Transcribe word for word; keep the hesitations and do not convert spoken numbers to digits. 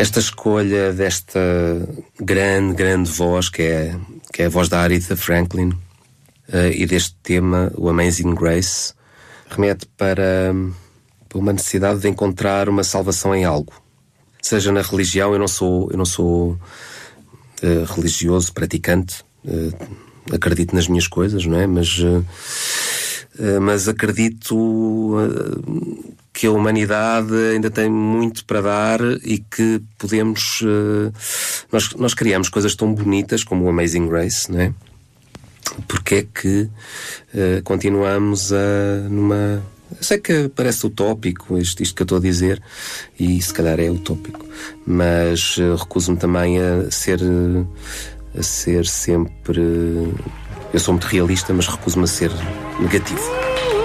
esta escolha desta grande, grande voz, que é, que é a voz da Aretha Franklin, uh, e deste tema, o Amazing Grace, remete para, para uma necessidade de encontrar uma salvação em algo. Seja na religião, eu não sou, eu não sou uh, religioso, praticante, uh, acredito nas minhas coisas, não é? Mas, uh, uh, mas acredito uh, que a humanidade ainda tem muito para dar e que podemos... Uh, nós, nós criamos coisas tão bonitas como o Amazing Grace, não é? Porque é que uh, continuamos a, numa... Eu sei que parece utópico isto, isto que eu estou a dizer, e se calhar é utópico, mas uh, recuso-me também a ser, uh, a ser sempre... Uh, eu sou muito realista, mas recuso-me a ser negativo.